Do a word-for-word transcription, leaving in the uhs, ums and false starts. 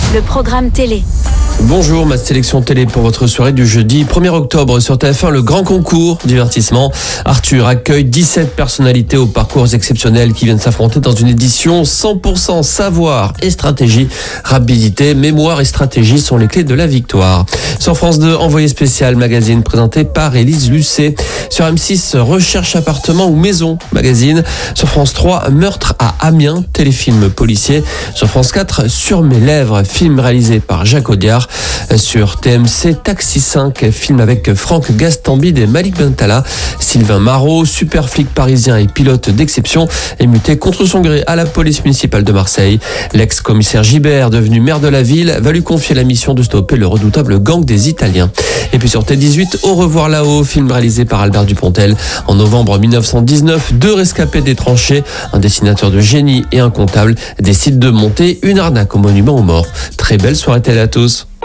le programme télé. Bonjour, ma sélection télé pour votre soirée du jeudi premier octobre sur T F un, le grand concours divertissement. Arthur accueille dix-sept personnalités aux parcours exceptionnels qui viennent s'affronter dans une édition cent pour cent savoir et stratégie. Rapidité, mémoire et stratégie sont les clés de la victoire. Sur France deux, Envoyé spécial magazine présenté par Élise Lucet. Sur M six, Recherche appartement ou maison magazine. Sur France trois, Meurtre à Amiens, téléfilm policier. Sur France quatre, Sur mes lèvres, film réalisé par Jacques Audiard. Sur T M C, Taxi cinq, film avec Franck Gastambide et Malik Bentala. Sylvain Marot, super flic parisien et pilote d'exception, est muté contre son gré à la police municipale de Marseille. L'ex-commissaire Gibert, devenu maire de la ville, va lui confier la mission de stopper le redoutable gang des Italiens. Et puis sur T dix-huit, Au revoir là-haut, film réalisé par Albert Dupontel. En novembre dix-neuf cent dix-neuf, deux rescapés des tranchées, un dessinateur de génie et un comptable, décident de monter une arnaque au monument aux morts. Très belle soirée télé à tous.